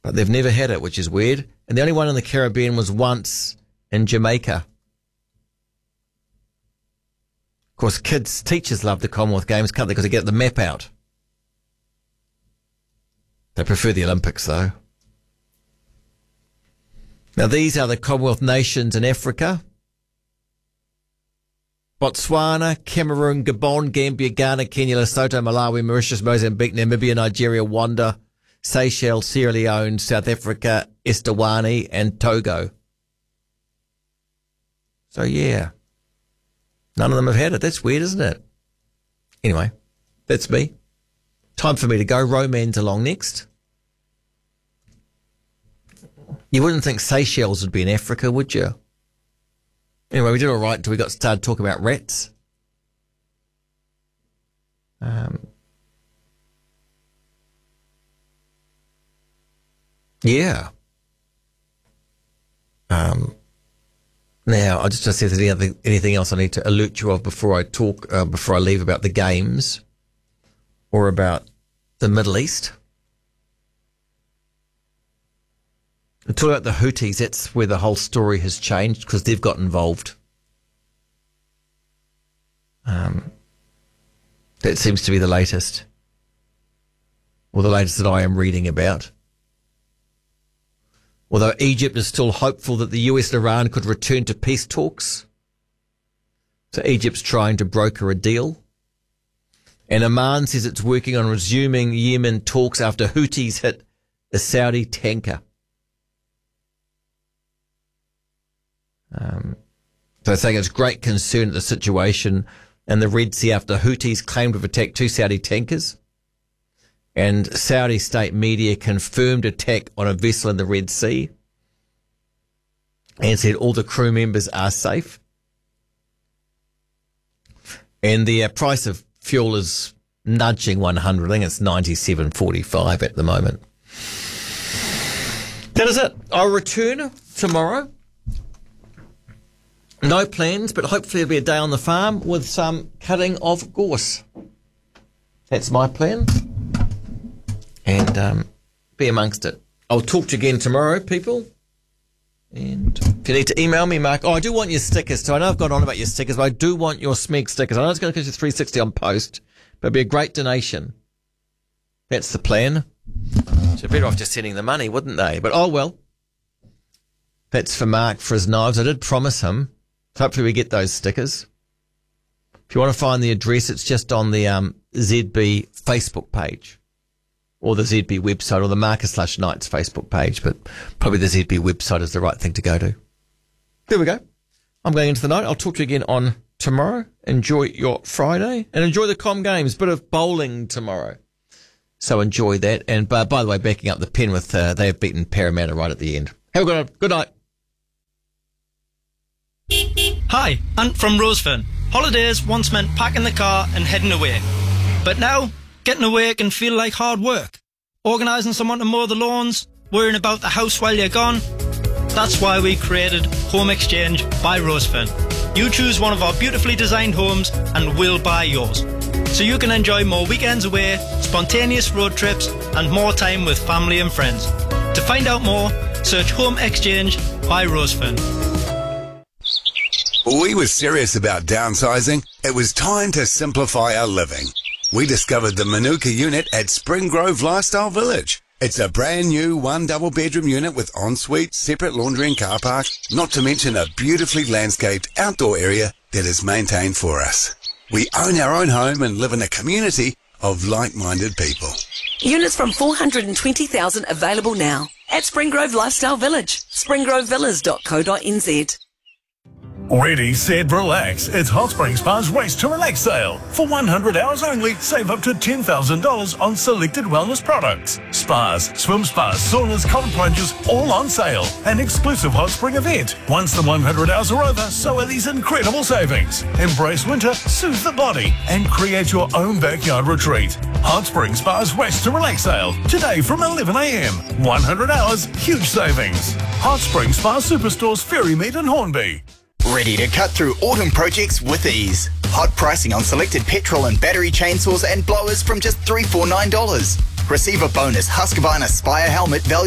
but they've never had it, which is weird. And the only one in the Caribbean was once in Jamaica. Of course, teachers love the Commonwealth Games, can't they? Because they get the map out. They prefer the Olympics, though. Now, these are the Commonwealth nations in Africa. Botswana, Cameroon, Gabon, Gambia, Ghana, Kenya, Lesotho, Malawi, Mauritius, Mozambique, Namibia, Nigeria, Rwanda, Seychelles, Sierra Leone, South Africa, Eswatini, and Togo. So, yeah. None of them have had it. That's weird, isn't it? Anyway, that's me. Time for me to go. Roman's along next. You wouldn't think Seychelles would be in Africa, would you? Anyway, we did all right until we got started talking about rats. Yeah. Now, I'll just see if there's anything else I need to alert you of before I talk, before I leave about the games or about the Middle East. I'll talk about the Houthis. That's where the whole story has changed because they've got involved. That seems to be the latest, or the latest that I am reading about. Although Egypt is still hopeful that the US and Iran could return to peace talks. So Egypt's trying to broker a deal. And Oman says it's working on resuming Yemen talks after Houthis hit a Saudi tanker. So they're saying it's great concern at the situation in the Red Sea after Houthis claimed to have attacked 2 Saudi tankers. And Saudi state media confirmed attack on a vessel in the Red Sea and said all the crew members are safe. And the price of fuel is nudging 100. I think it's 97.45 at the moment. That is it. I'll return tomorrow. No plans, but hopefully it'll be a day on the farm with some cutting of gorse. That's my plan. And be amongst it. I'll talk to you again tomorrow, people. And if you need to email me, Mark. Oh, I do want your stickers. So I know I've gone on about your stickers, but I do want your SMEG stickers. I know it's going to cost you $3.60 on post, but it'd be a great donation. That's the plan. So better off just sending the money, wouldn't they? But oh well. That's for Mark for his knives. I did promise him. So hopefully we get those stickers. If you want to find the address, it's just on the ZB Facebook page. Or the ZB website, or the Marcus/Knights Facebook page, but probably the ZB website is the right thing to go to. There we go. I'm going into the night. I'll talk to you again on tomorrow. Enjoy your Friday, and enjoy the Com Games. Bit of bowling tomorrow. So enjoy that. And by the way, backing up the Penrith, they have beaten Parramatta right at the end. Have a good night. Hi, Ant from Rosefern. Holidays once meant packing the car and heading away. But now, getting away can feel like hard work. Organising someone to mow the lawns, worrying about the house while you're gone. That's why we created Home Exchange by Rosefern. You choose one of our beautifully designed homes and we'll buy yours. So you can enjoy more weekends away, spontaneous road trips and more time with family and friends. To find out more, search Home Exchange by Rosefern. We were serious about downsizing. It was time to simplify our living. We discovered the Manuka unit at Springgrove Lifestyle Village. It's a brand new 1 double bedroom unit with ensuite, separate laundry and car park, not to mention a beautifully landscaped outdoor area that is maintained for us. We own our own home and live in a community of like-minded people. Units from $420,000 available now at Springgrove Lifestyle Village, springgrovevillas.co.nz. Ready, set, relax. It's Hot Spring Spa's Race to Relax sale. For 100 hours only, save up to $10,000 on selected wellness products. Spas, swim spas, saunas, cold plunges, all on sale. An exclusive Hot Spring event. Once the 100 hours are over, so are these incredible savings. Embrace winter, soothe the body, and create your own backyard retreat. Hot Spring Spa's Race to Relax sale. Today from 11 a.m. 100 hours, huge savings. Hot Spring Spa Superstores, Ferrymead and Hornby. Ready to cut through autumn projects with ease. Hot pricing on selected petrol and battery chainsaws and blowers from just $349. Receive a bonus Husqvarna Spire helmet valued